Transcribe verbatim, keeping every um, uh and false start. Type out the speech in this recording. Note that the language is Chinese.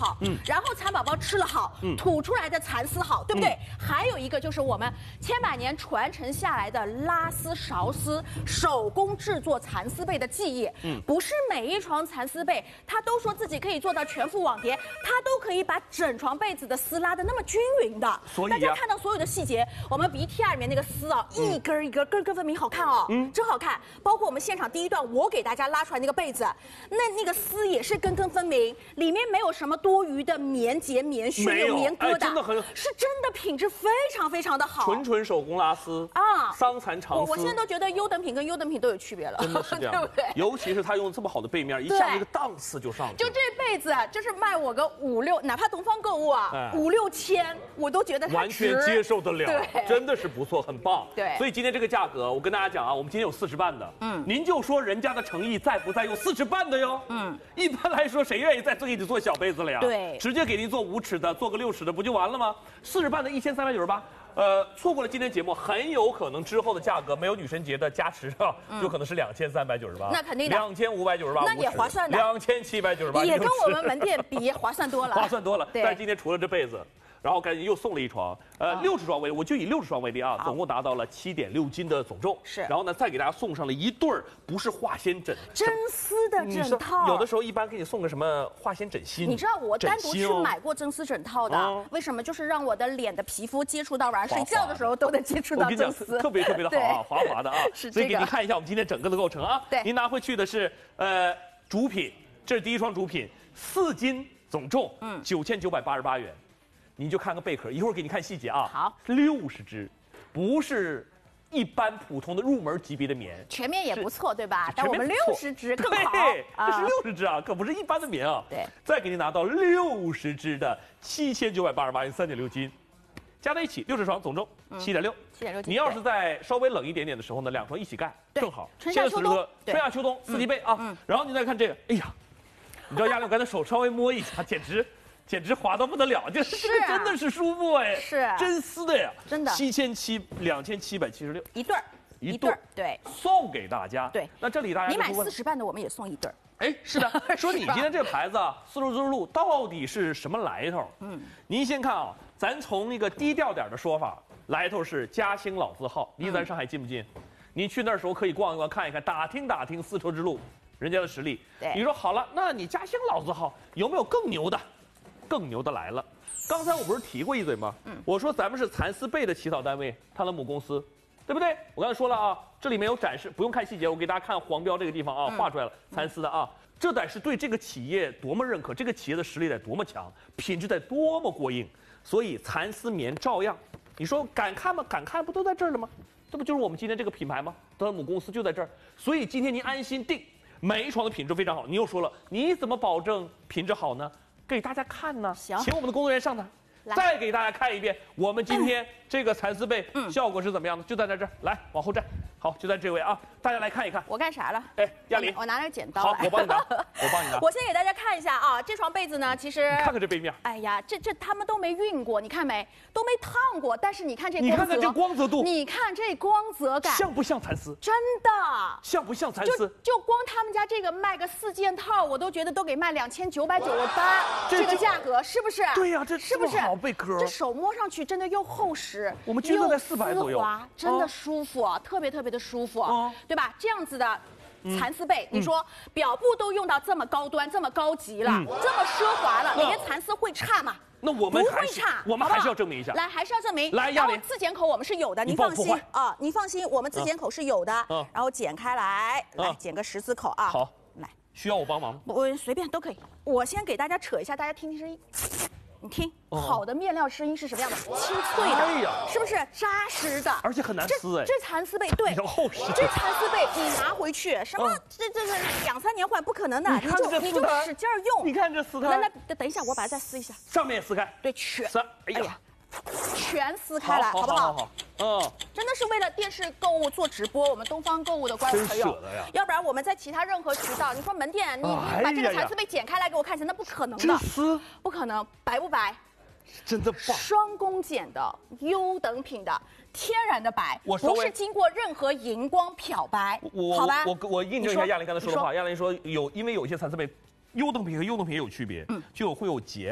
好，嗯，然后蚕宝宝吃了好，嗯，吐出来的蚕丝好，对不对？嗯、还有一个就是我们千百年传承下来的拉丝、勺丝，手工制作蚕丝被的技艺，嗯，不是每一床蚕丝被，它都说自己可以做到全覆网叠，它都可以把整床被子的丝拉得那么均匀的。所以、啊、大家看到所有的细节，我们鼻贴里面那个丝啊，嗯、一根一根根根分明，好看哦，嗯，真好看。包括我们现场第一段我给大家拉出来那个被子，那那个丝也是根根分明，里面没有什么多余的棉结、棉絮、没有棉疙瘩，哎、真的很是真的品质非常非常的好， 纯纯手工拉丝啊，桑蚕长丝。 我现在都觉得优等品跟优等品都有区别了， 真的是这样，对不对？尤其是他用这么好的被面，一下那个档次就上去了。 就这被子，就是卖我个五六，哪怕东方购物啊，哎、五六千，我都觉得它完全接受得了， 对， 真的是不错，很棒。 对， 所以今天这个价格，我跟大家讲啊，我们今天有四十半的，嗯，您就说人家的诚意在不在？有四十半的哟，嗯，一般来说谁愿意再给你做小被子了呀？ 对， 直接给您做五尺的，做个六尺的不就完了吗？四十半的一千三百九十八。呃，错过了今天节目，很有可能之后的价格没有女神节的加持啊，嗯、就可能是两千三百九十八， 那肯定的， 两千五百九十八， 那也划算的， 两千七百九十八， 也跟我们门店比划算多了， 划算多了。但是今天除了这被子，然后赶紧又送了一床，呃，六十床为例，我就以六十床为例啊，总共达到了七点六斤的总重。 是， 然后呢，再给大家送上了一对儿不是化纤枕， 真丝的枕套。 有的时候一般给你送个什么化纤枕芯， 你知道我单独去买过真丝枕套的，哦、为什么？就是让我的脸的皮肤接触到，晚上睡觉的时候都能接触到真丝， 特别特别的好啊，滑滑的啊。 是这个。 所以给您看一下我们今天整个的构成啊。 对， 您拿回去的是呃主品，这是第一双主品，四斤总重，嗯，九千九百八十八元。你就看个贝壳，一会儿给你看细节啊。 好， 六十只，不是一般普通的入门级别的棉， 全面也不错，对吧？但我们六十只更好。 对，这是六十只啊，可不是一般的棉啊。 对， 再给你拿到六十只的七千九百八十八元，三点六斤，加在一起六十床，总重七点六。 七点六斤。 你要是在稍微冷一点点的时候呢，两床一起盖正好。 春夏秋冬， 春夏秋冬四季被啊。嗯。然后你再看这个，哎呀，你知道亚玲，我刚才手稍微摸一下，简直。简直滑到不得了，就是这个真的是舒服哎， 是真丝的呀， 真的七千七两千七百七十六一对儿， 一对儿， 对， 送给大家。 对， 那这里大家你买四十半的，我们也送一对儿。 哎，是的，说你今天这个牌子啊，丝绸之路到底是什么来头？嗯，您先看啊，咱从那个低调点的说法，来头是嘉兴老字号，离咱上海近不近？你去那时候可以逛一逛，看一看，打听打听丝绸之路人家的实力。 对， 你说好了，那你嘉兴老字号有没有更牛的？更牛的来了，刚才我不是提过一嘴吗？嗯，我说咱们是蚕丝被的起草单位，它的母公司，对不对？我刚才说了啊，这里面有展示，不用看细节，我给大家看黄标这个地方啊，画出来了，蚕丝的啊，这得是对这个企业多么认可，这个企业的实力得多么强，品质得多么过硬，所以蚕丝棉照样，你说敢看吗？敢看不都在这儿了吗？这不就是我们今天这个品牌吗？它的母公司就在这儿，所以今天您安心订，每一床的品质非常好。你又说了，你怎么保证品质好呢？给大家看呢， 行， 请我们的工作人员上台，再给大家看一遍我们今天这个蚕丝被效果是怎么样的，就在在这儿，来往后站，好，就在这位啊，大家来看一看。 我干啥了？ 哎，亚玲， 我拿了个剪刀。 好，我帮你拿，我帮你拿。 我先给大家看一下啊，这床被子呢，其实你看看这背面， 哎呀，这这他们都没熨过，你看没，都没烫过，但是你看这光泽， 你看看这光泽度， 你看这光泽感， 像不像蚕丝？ 真的， 像不像蚕丝？ 就就光他们家这个卖个四件套，我都觉得都给卖两千九百九十八，这个价格是不是？ 对呀，这是不是好贝壳？ 这手摸上去真的又厚实， 我们均价在四百左右， 真的舒服，特别特别的舒服，对吧？这样子的。蚕丝被，你说表布都用到这么高端、这么高级了，这么奢华了，里面蚕丝会差吗？ 那我们不会差， 我们还是要证明一下。 来，还是要证明。 来， 然后自剪口我们是有的，您放心啊，您放心，我们自剪口是有的。嗯。然后剪开来，来剪个十字口啊。 好， 来， 需要我帮忙吗？ 我随便都可以。我先给大家扯一下，大家听听声音。你听，好的面料声音是什么样的？清脆的，哎呀，是不是扎实的？ 而且很难撕哎。 这蚕丝被，对， 厚实。 这蚕丝被你拿回去，什么这这个两三年换不可能的，你就你就使劲用。 你看这撕开。 来来，等一下，我把它再撕一下。 上面也撕开。 对，全。 哎呀， 全撕开来，好不好？ 好，嗯， 真的是为了电视购物做直播，我们东方购物的观众朋友，要不然我们在其他任何渠道，你说门店，你你把这个蚕丝被剪开来给我看一下，那不可能的。 这丝不可能，白不白？ 真的棒， 双工剪的优等品的天然的白，不是经过任何荧光漂白，好吧？ 我我印证一下亚玲刚才说的话，亚玲说有，因为有些蚕丝被优等品和优等品也有区别，嗯，就有会有结。